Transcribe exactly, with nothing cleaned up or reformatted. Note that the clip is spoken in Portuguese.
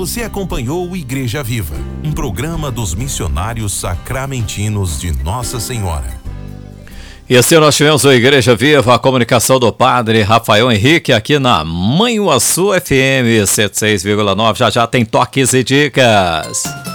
Você acompanhou o Igreja Viva, um programa dos missionários sacramentinos de Nossa Senhora. E assim nós tivemos o Igreja Viva, a comunicação do Padre Rafael Henrique aqui na Manhuaçu F M cento e seis vírgula nove. Já já tem toques e dicas.